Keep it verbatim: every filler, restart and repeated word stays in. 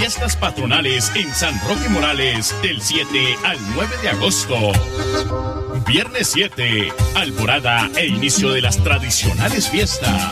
fiestas patronales en San Roque Morales del siete al nueve de agosto. Viernes siete, alborada e inicio de las tradicionales fiestas.